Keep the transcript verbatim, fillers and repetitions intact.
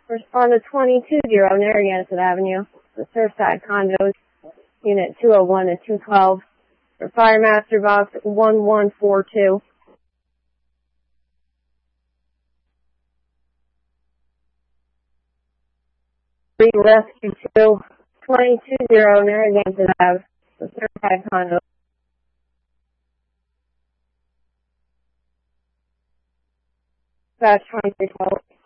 Respond to twenty-two zero Narragansett Avenue, the Surfside Condos, Unit two oh one and two twelve, for Fire Master Box one one four two. Rescue two, twenty-two zero Narragansett Ave, the Surfside Condos. Dash twenty-three twelve.